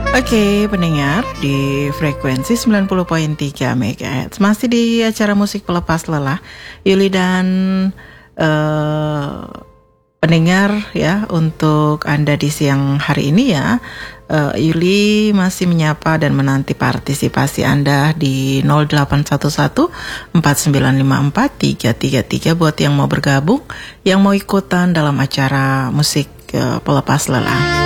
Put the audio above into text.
Oke, pendengar di frekuensi 90.3 MHz masih di acara musik pelepas lelah. Yuli dan pendengar ya, untuk Anda di siang hari ini ya, Yuli masih menyapa dan menanti partisipasi Anda di 0811 4954 333 buat yang mau bergabung, yang mau ikutan dalam acara musik pelepas lelah.